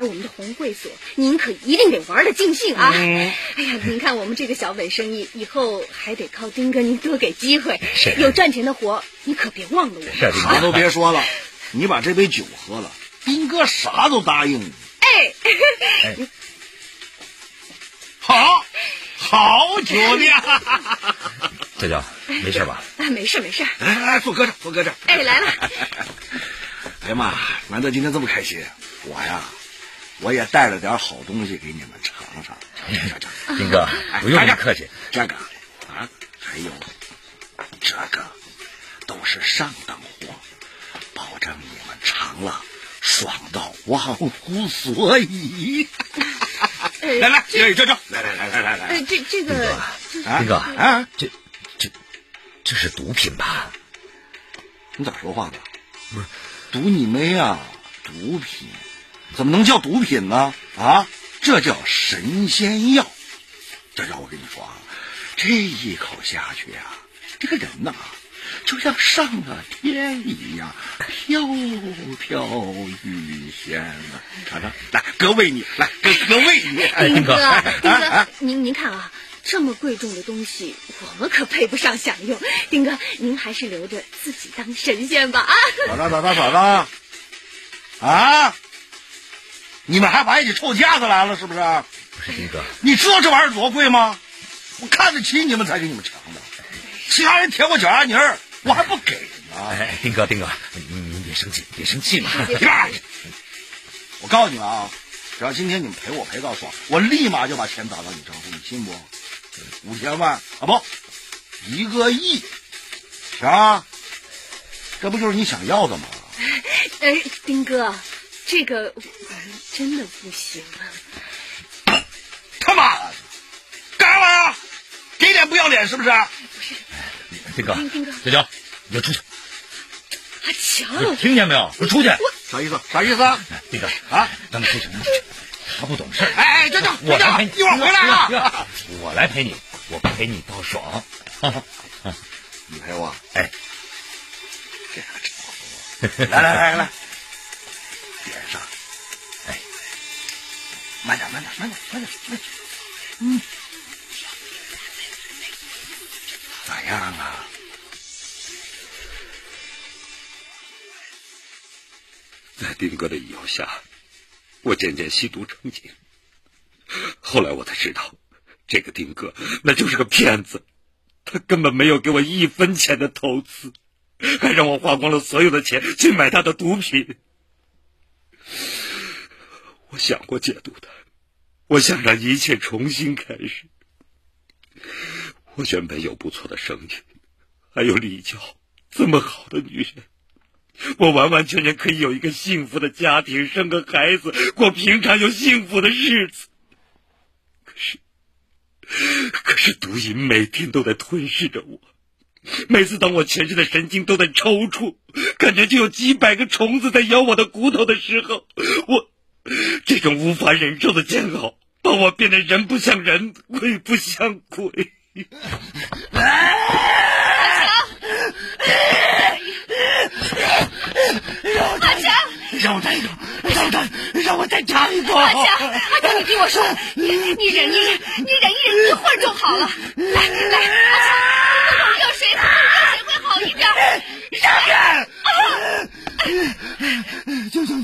我们的红会所，您可一定得玩得尽兴啊！哎呀，您看我们这个小本生意，以后还得靠丁哥您多给机会，有赚钱的活，你可别忘了我。 啥都别说了，你把这杯酒喝了，丁哥啥都答应你。哎，好酒呢！ 娇娇，没事吧？ 没事。 来，坐搁这。 哎，来了。 哎呀妈，难得今天这么开心，我也带了点好东西给你们尝尝。 丁哥，不用你客气。 这个啊，还有这个，都是上等货，保证你们尝了爽到忘乎所以。来，这，来， 这个， 丁哥啊，这是毒品吧？ 你咋说话的？不是，毒你妹啊！毒品怎么能叫毒品呢？啊，这叫神仙药。这叫我跟你说啊，这一口下去啊，这个人呐，就像上了天一样，飘飘欲仙了。尝尝，来，哥喂你，哥喂你。 丁哥，您看啊，这么贵重的东西，我们可配不上享用。丁哥，您还是留着自己当神仙吧啊！ 咋的？啊！你们还把一起臭架子来了是不是？ 不是丁哥， 你知道这玩意儿多贵吗？我看得起你们才给你们尝的，其他人舔我脚丫泥儿，我还不给呢。 哎，丁哥，你别生气嘛！ 我告诉你们啊，只要今天你们陪我陪到爽，我立马就把钱打到你账户，你信不？5千万啊，不，1个亿，行？这不就是你想要的吗？ 丁哥，这个我们真的不行啊！ 他妈的，干嘛呀？给脸不要脸是不是？ 不是， 丁哥，娇娇，你就出去。 阿强， 听见没有？我出去。 啥意思？ 丁哥啊，咱们出去。他不懂事。 哎，这我来陪你， 一会儿回来啊！ 我来陪你，我陪你到爽。 你陪我？ 哎， 这个吵来，点上。哎，慢点。咋样啊？ 在丁哥的引诱下，我渐渐吸毒成瘾。后来我才知道，这个丁哥那就是个骗子，他根本没有给我1分钱的投资，还让我花光了所有的钱去买他的毒品。我想过解毒的，我想让一切重新开始。我原本有不错的生意，还有李娇这么好的女人，我完完全全可以有一个幸福的家庭，生个孩子，过平常又幸福的日子。可是毒瘾每天都在吞噬着我，每次当我全身的神经都在抽搐，感觉就有几百个虫子在咬我的骨头的时候，这种无法忍受的煎熬把我变得人不像人，鬼不像鬼。 阿强， 让我再尝一口。 阿强，你听我说，你忍一忍，一会儿就好了。来，阿强，用热水会好一点。 让开！求求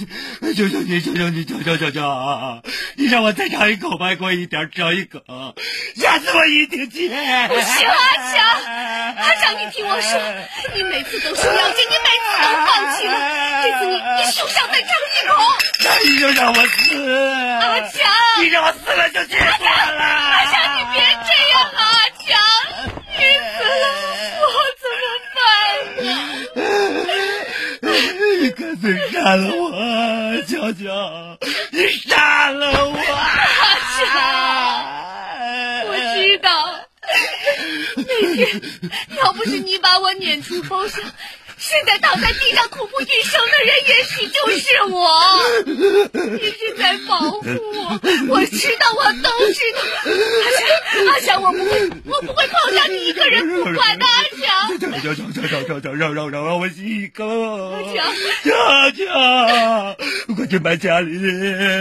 你让我再尝一口吧，给我一点，只要一口，下次我一定去。 不行，阿强，你听我说，你每次都说要紧，你每次都放弃了，这次你休想再尝一口。 那你就让我死， 阿强， 你让我死了就结束了。 阿强，你别这样，阿强，你死了我怎么办呢？ 你干脆杀了我，娇娇，你杀了我！ 阿强，我知道，那天要不是你把我撵出包厢，现在躺在地上苦不欲生的人也许就是我。你是在保护我，我知道，我都知道。阿强，我不会抛下你一个人不管的，阿强。 让我吸一口。 阿强， 娇娇，快去买家里。